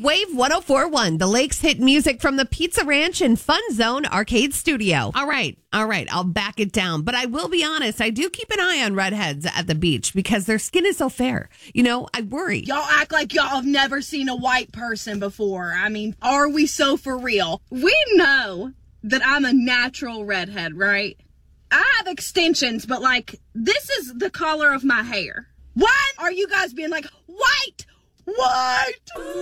Wave 104.1, the Lakes hit music from the Pizza Ranch and Fun Zone Arcade Studio. All right. I'll back it down. But I will be honest, I do keep an eye on redheads at the beach because their skin is so fair. I worry. Y'all act like y'all have never seen a white person before. I mean, are we so for real? We know that I'm a natural redhead, right? I have extensions, but this is the color of my hair. Why are you guys being like, white?